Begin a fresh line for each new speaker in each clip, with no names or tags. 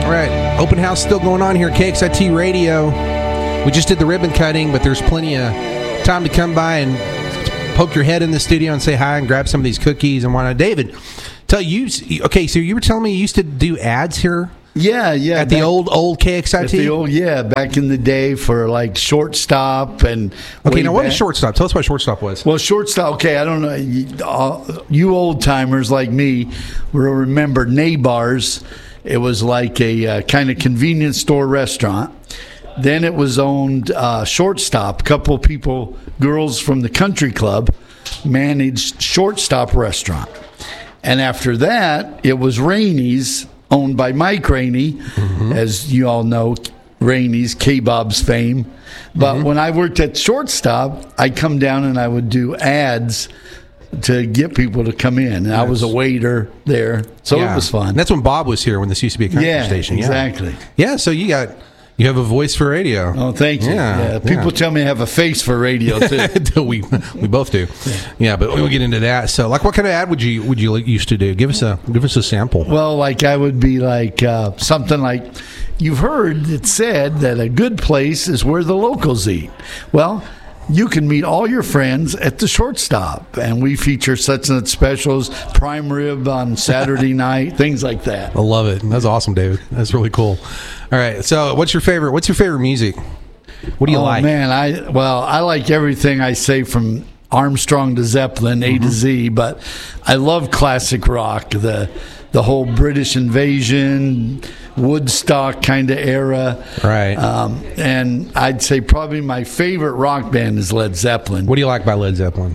All right, open house still going on here at KXIT Radio. We just did the ribbon cutting, but there's plenty of time to come by and poke your head in the studio and say hi and grab some of these cookies and whatnot. David, tell you. Okay, so you were telling me you used to do ads here.
Yeah.
At the old KXIT?
At the old, back in the day for like Shortstop and...
Okay, now what is Shortstop? Tell us what Shortstop was.
Well, Shortstop, okay, I don't know. You old-timers like me will remember Neighbors. It was like a kind of convenience store restaurant. Then it was owned Shortstop. A couple of people, girls from the country club, managed Shortstop restaurant. And after that, it was Rainey's, owned by Mike Rainey, as you all know, Rainey's, K-Bob's fame. But when I worked at Shortstop, I'd come down and I would do ads to get people to come in. And I was a waiter there, so it was fun.
And that's when Bob was here, when this used to be a country station.
Exactly.
Yeah, so you have a voice for radio.
Oh, thank you. Yeah. People tell me I have a face for radio too.
we both do. Yeah, but we'll get into that. So, like, what kind of ad would you used to do? Give us a sample.
Well, like I would be like something like, you've heard it said that a good place is where the locals eat. Well, you can meet all your friends at the Shortstop, and we feature such and such specials, prime rib on Saturday night, things like that.
I love it. That's awesome, David. That's really cool. All right, so what's your favorite music? What do you like?
Man, I like everything I say from Armstrong to Zeppelin, A to Z, but I love classic rock, the whole British invasion, Woodstock kind of era.
Right.
And I'd say probably my favorite rock band is Led Zeppelin.
What do you like by Led Zeppelin?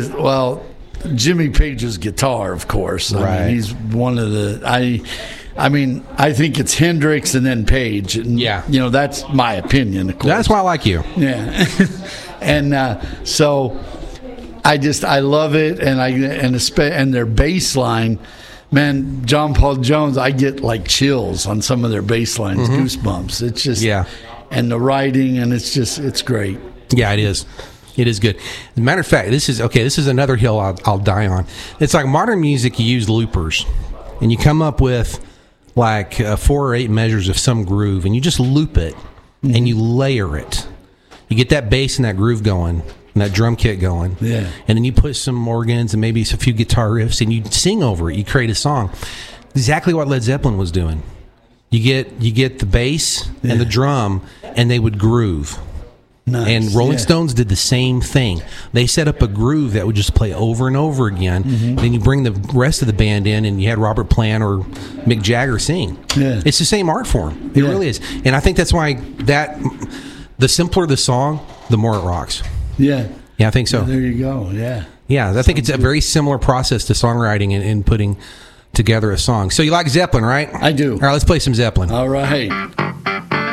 Jimmy Page's guitar, of course. I mean, he's one of the... I think it's Hendrix and then Page. And, that's my opinion, of course.
That's why I like you.
Yeah. And so I love it, and their bass line, man, John Paul Jones, I get like chills on some of their bass lines, goosebumps. It's just, and the writing, and it's great. Yeah, it is.
It is good. As a matter of fact, this is another hill I'll die on. It's like modern music, you use loopers, and you come up with like 4 or 8 measures of some groove, and you just loop it, and you layer it. You get that bass and that groove going, and that drum kit going.
Yeah.
And then you put some organs and maybe a few guitar riffs, and you sing over it. You create a song. Exactly what Led Zeppelin was doing. You get the bass and the drum, and they would groove.
Nice.
And Rolling Stones did the same thing. They set up a groove that would just play over and over again. Then you bring the rest of the band in, and you had Robert Plant or Mick Jagger sing.
Yeah.
It's the same art form. It really is. And I think that's why the simpler the song, the more it rocks.
Yeah.
Yeah, I think so.
Well, there you go. Yeah.
Yeah, I think it's a very similar process to songwriting and putting together a song. So you like Zeppelin, right?
I do.
All right, let's play some Zeppelin.
All right.